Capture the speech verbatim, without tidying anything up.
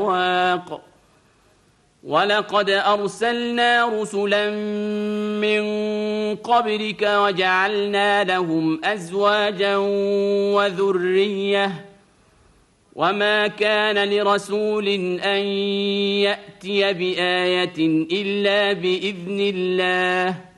الأواق ولقد أرسلنا رسلا من قبلك وجعلنا لهم أزواجا وذرية وما كان لرسول أن يأتي بآية إلا بإذن الله